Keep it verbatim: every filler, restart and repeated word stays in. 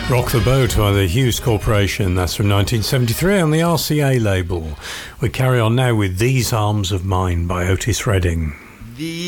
Rock the Boat by the Hughes Corporation. That's from nineteen seventy-three on the R C A label. We carry on now with These Arms of Mine by Otis Redding. The